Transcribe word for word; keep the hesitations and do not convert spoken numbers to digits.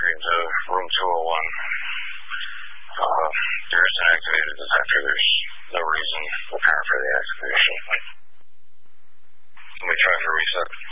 entry into room two oh one. Uh, there is an activated detector. There's no reason apparent for the activation. Let me try for reset.